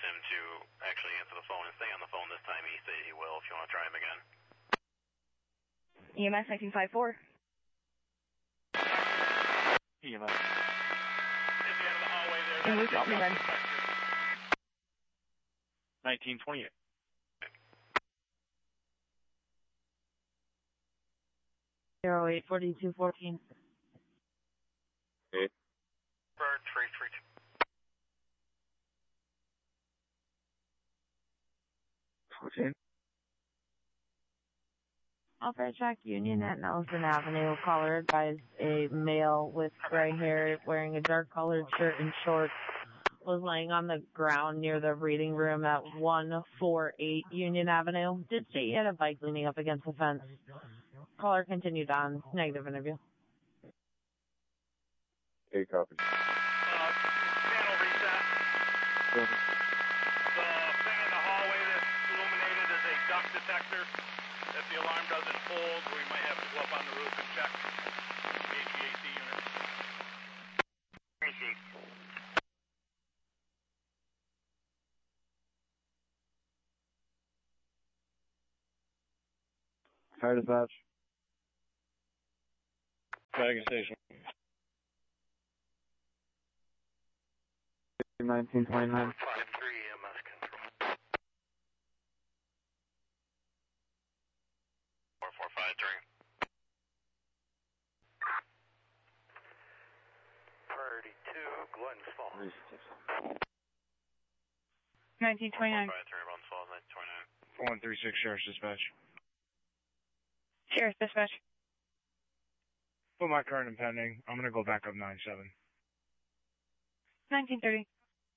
him to actually answer the phone and stay on the phone this time. He said he will if you want to try him again. EMS 1954. EMS. And we got me then. 1928. Zero 8 42 14. Hey. Bird 332. Alfred Track Union at Nelson Avenue. Caller advised a male with gray hair wearing a dark colored shirt and shorts was laying on the ground near the reading room at 148 Union Avenue. Did state he had a bike leaning up against the fence. Caller continued on. Negative interview. Hey, copy. Channel reset. The thing in the hallway that's illuminated is a duct detector. If the alarm doesn't hold, we might have to go up on the roof and check the HVAC unit. Receive. Fire dispatch. Dragon Station. 1929. 53 EMS control. 4453. Priority 2, Glens Falls. 1929. 453, Glens Falls, 1929. 136 Sheriff's Dispatch. Sheriff's Dispatch. Put my current in pending. I'm gonna go back up 97. 1930.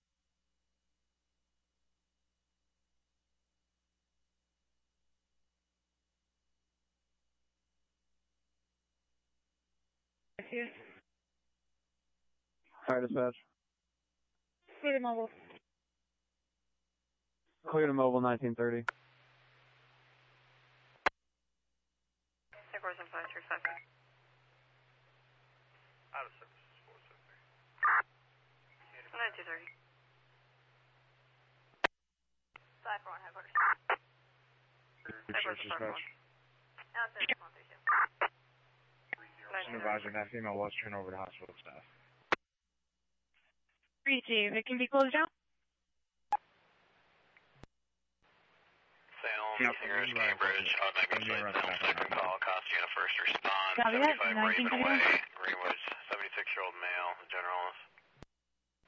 Fire dispatch. Clear to mobile. Clear to mobile 1930. Course 535. Out of service, 473. 9230. 541 headquarters. Sheriff's Dispatch. Outside 132. Supervisor, that female was turned over to hospital staff. Receive. It can be closed down. Salem, Sears, Cambridge, automatic site, Salem, second call, cost you a first response, Copy that, 75 Raven 1931. Way, Greenwoods, 76-year-old male, generalist.